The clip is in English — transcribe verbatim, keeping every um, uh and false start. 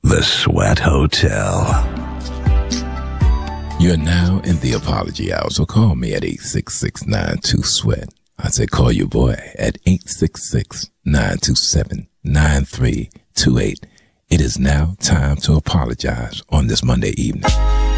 The Sweat Hotel. You're now in the apology hour, so call me at eight six six, nine two, sweat. I said call your boy at eight six six, nine two seven, nine three two eight. It is now time to apologize on this Monday evening.